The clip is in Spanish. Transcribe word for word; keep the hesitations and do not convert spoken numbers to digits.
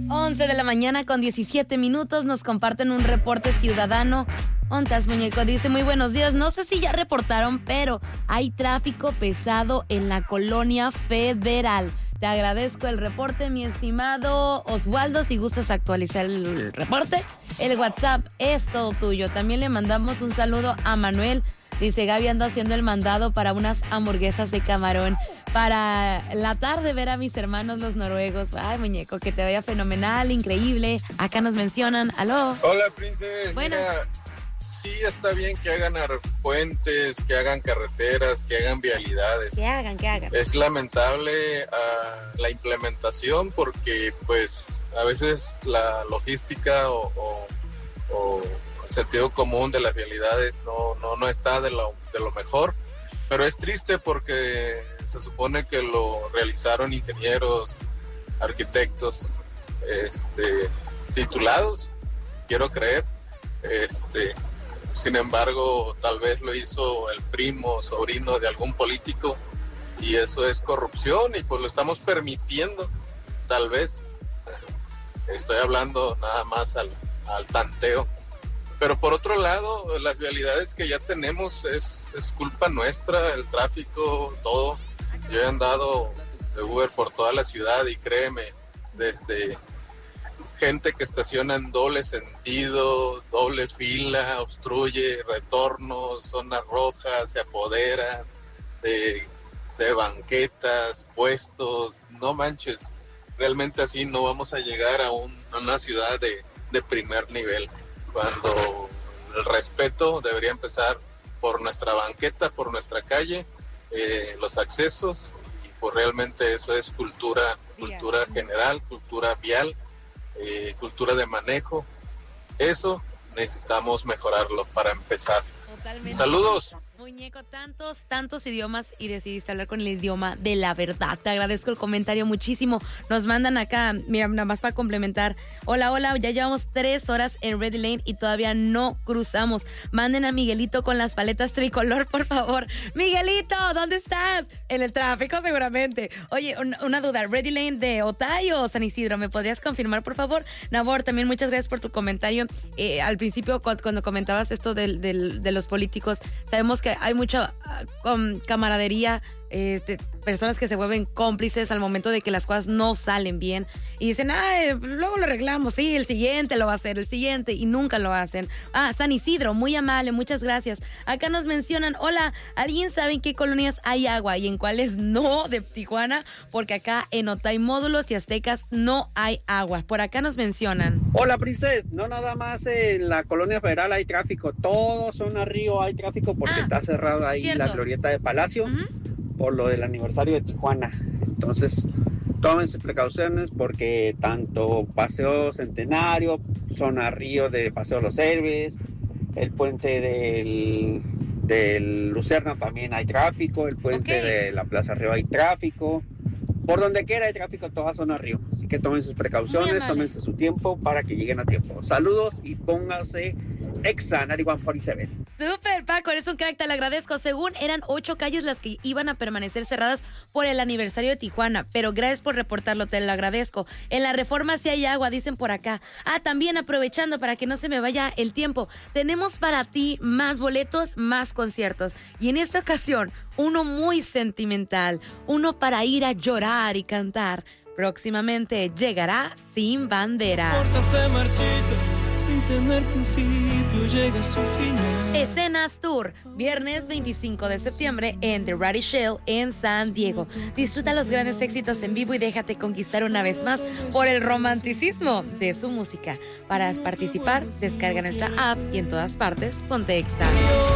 once de la mañana con diecisiete minutos nos comparten un reporte ciudadano. Ontas, muñeco, dice, muy buenos días. No sé si ya reportaron, pero hay tráfico pesado en la colonia Federal. Te agradezco el reporte, mi estimado Oswaldo. Si gustas actualizar el reporte, el WhatsApp es todo tuyo. También le mandamos un saludo a Manuel. Dice, Gaby, ando haciendo el mandado para unas hamburguesas de camarón. Para la tarde ver a mis hermanos los noruegos. Ay, muñeco, que te vaya fenomenal, increíble. Acá nos mencionan. Aló. Hola, Princess. Buenas. Mira, sí está bien que hagan puentes, que hagan carreteras, que hagan vialidades. Que hagan, que hagan. Es lamentable uh, la implementación porque, pues, a veces la logística o, o, o el sentido común de las vialidades no, no, no está de lo, de lo mejor. Pero es triste porque se supone que lo realizaron ingenieros, arquitectos, este, titulados, quiero creer. Este, sin embargo, tal vez lo hizo el primo, sobrino de algún político, y eso es corrupción y pues lo estamos permitiendo, tal vez. Estoy hablando nada más al, al tanteo. Pero por otro lado, las vialidades que ya tenemos es, es culpa nuestra, el tráfico, todo. Yo he andado de Uber por toda la ciudad y créeme, desde gente que estaciona en doble sentido, doble fila, obstruye, retorno, zona roja, se apodera de, de banquetas, puestos, no manches, realmente así no vamos a llegar a, un, a una ciudad de, de primer nivel, cuando el respeto debería empezar por nuestra banqueta, por nuestra calle, eh, los accesos, y pues realmente eso es cultura, cultura general, cultura vial, Eh, cultura de manejo. Eso necesitamos mejorarlo para empezar. Totalmente. Saludos. Muñeco, tantos, tantos idiomas y decidiste hablar con el idioma de la verdad. Te agradezco el comentario muchísimo. Nos mandan acá, mira, nada más para complementar. Hola, hola, ya llevamos tres horas en Ready Lane y todavía no cruzamos. Manden a Miguelito con las paletas tricolor, por favor. Miguelito, ¿dónde estás? En el tráfico, seguramente. Oye, una, una duda, ¿Ready Lane de Otay o San Isidro? ¿Me podrías confirmar, por favor? Nabor, también muchas gracias por tu comentario. Eh, al principio, cuando comentabas esto del, del, de los políticos, sabemos que hay mucha uh, um, camaradería, eh, de personas que se vuelven cómplices al momento de que las cosas no salen bien y dicen, ah, eh, luego lo arreglamos, sí, el siguiente lo va a hacer, el siguiente, y nunca lo hacen. Ah, San Isidro, muy amable, muchas gracias. Acá nos mencionan, hola, ¿alguien sabe en qué colonias hay agua y en cuáles no de Tijuana? Porque acá en Otay, Módulos y Aztecas no hay agua. Por acá nos mencionan. Hola, Princess, no nada más en la colonia Federal hay tráfico, todo zona río hay tráfico porque ah, está cerrada ahí cierto. La glorieta de Palacio. Uh-huh. Por lo del aniversario de Tijuana. Entonces, tomen sus precauciones porque tanto Paseo Centenario, zona río de Paseo Los Héroes, el puente del, del Lucerna también hay tráfico, el puente okay. de la Plaza Río hay tráfico. Por donde quiera hay tráfico, toda zona río. Así que tomen sus precauciones, tómense su tiempo para que lleguen a tiempo. Saludos y pónganse Exa noventa y uno cuarenta y siete. Súper, Paco, eres un crack, te lo agradezco. Según eran ocho calles las que iban a permanecer cerradas por el aniversario de Tijuana, pero gracias por reportarlo, te lo agradezco. En la Reforma sí hay agua, dicen por acá. Ah, también aprovechando para que no se me vaya el tiempo, tenemos para ti más boletos, más conciertos. Y en esta ocasión, uno muy sentimental, uno para ir a llorar y cantar. Próximamente llegará Sin Bandera. Fuerza se marchita, sin tener principio llega a su final. Escenas Tour, viernes veinticinco de septiembre en The Rowdy Shell en San Diego. Disfruta los grandes éxitos en vivo y déjate conquistar una vez más por el romanticismo de su música. Para participar, descarga nuestra app y en todas partes ponte Exa.